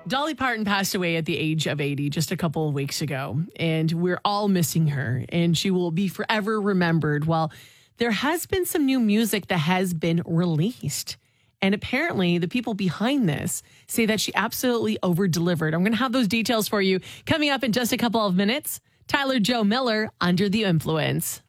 Dolly Parton passed away at the age of 80 just a couple of weeks ago, and we're all missing her, and she will be forever remembered. Well, there has been some new music that has been released, and apparently the people behind this say that she absolutely over-delivered. I'm going to have those details for you coming up in just a couple of minutes. Tyler Joe Miller, Under the Influence.